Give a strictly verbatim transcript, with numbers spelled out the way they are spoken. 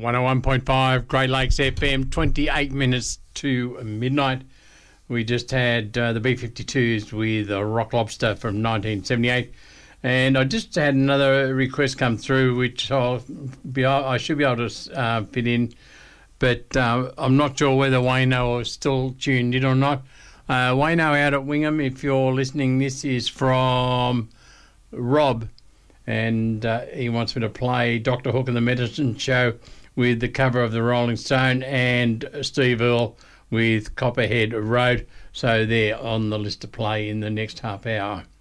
one oh one point five Great Lakes F M, twenty-eight minutes to midnight. We just had uh, the B fifty-twos with uh, Rock Lobster from nineteen seventy-eight. And I just had another request come through, which I'll be, I should be able to uh, fit in. But uh, I'm not sure whether Wayno is still tuned in or not. Uh, Wayno out at Wingham, if you're listening, this is from Rob. And uh, he wants me to play Doctor Hook and the Medicine Show with the cover of the Rolling Stone, and Steve Earle with Copperhead Road. So they're on the list to play in the next half hour.